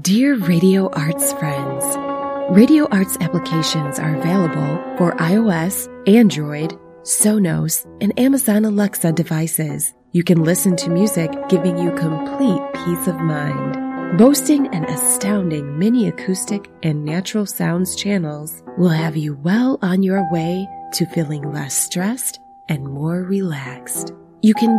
Dear Radio Arts friends, Radio Arts applications are available for iOS, Android, Sonos, and Amazon Alexa devices. You can listen to music giving you complete peace of mind. Boasting an astounding mini acoustic and natural sounds channels will have you well on your way to feeling less stressed and more relaxed. You can